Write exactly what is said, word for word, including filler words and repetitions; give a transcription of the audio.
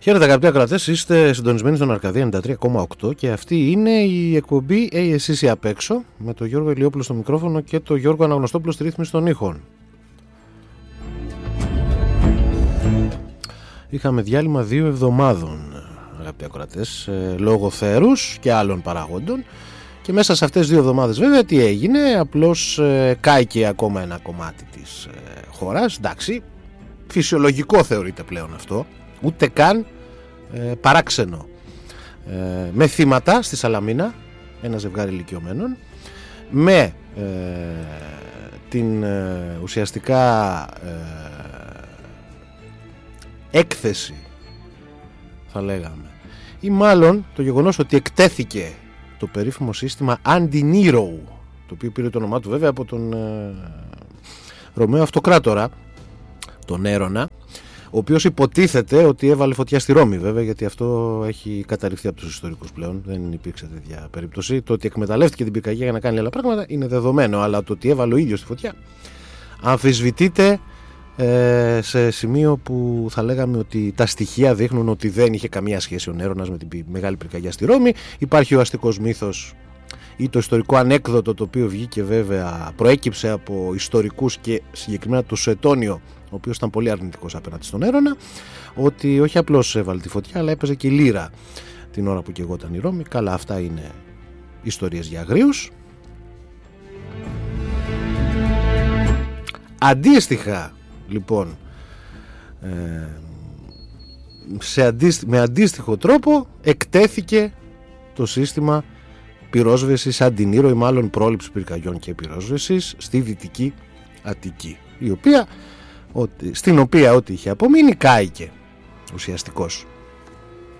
Χαίρετε αγαπητοί ακροατές, είστε συντονισμένοι στον Αρκαδία ενενήντα τρία κόμμα οκτώ και αυτή είναι η εκπομπή «Hey, εσύ είσαι απ' έξω» με τον Γιώργο Ηλιόπουλο στο μικρόφωνο και τον Γιώργο Αναγνωστόπουλο στη ρύθμιση των ήχων. Είχαμε διάλειμμα δύο εβδομάδων, αγαπητοί ακροατές, λόγω θέρους και άλλων παραγόντων, και μέσα σε αυτές τις δύο εβδομάδες βέβαια τι έγινε? Απλώς ε, κάηκε ακόμα ένα κομμάτι της ε, χώρας. Εντάξει, φυσιολογικό θεωρείται πλέον αυτό, ούτε καν ε, παράξενο. Ε, με θύματα στη Σαλαμίνα ένα ζευγάρι ηλικιωμένων, με ε, την ε, ουσιαστικά ε, έκθεση, θα λέγαμε, ή μάλλον το γεγονός ότι εκτέθηκε το περίφημο σύστημα Anti-Nero, το οποίο πήρε το όνομά του βέβαια από τον ε, Ρωμαίο Αυτοκράτορα, τον Έρωνα, ο οποίος υποτίθεται ότι έβαλε φωτιά στη Ρώμη, βέβαια, γιατί αυτό έχει καταρριφθεί από τους ιστορικούς πλέον, δεν υπήρξε τέτοια περίπτωση. Το ότι εκμεταλλεύτηκε την πυρκαγιά για να κάνει άλλα πράγματα είναι δεδομένο, αλλά το ότι έβαλε ο ίδιος τη φωτιά αμφισβητείται ε, σε σημείο που θα λέγαμε ότι τα στοιχεία δείχνουν ότι δεν είχε καμία σχέση ο Νέρονας με την μεγάλη πυρκαγιά στη Ρώμη. Υπάρχει ο αστικός μύθος ή το ιστορικό ανέκδοτο, το οποίο βγήκε βέβαια, προέκυψε από ιστορικούς και συγκεκριμένα του Σουετόνιο, ο οποίος ήταν πολύ αρνητικός απέναντι στον Έρωνα, ότι όχι απλώς έβαλε τη φωτιά, αλλά έπαιζε και λύρα την ώρα που καιγόταν η Ρώμη. Καλά, αυτά είναι ιστορίες για αγρίους. Αντίστοιχα, λοιπόν, ε, σε αντίστοι, με αντίστοιχο τρόπο εκτέθηκε το σύστημα πυρόσβεσης Anti-Nero, ή μάλλον πρόληψης πυρκαγιών και πυρόσβεσης στη Δυτική Αττική, η οποία, ότι, στην οποία ό,τι είχε απομείνει κάηκε ουσιαστικώς.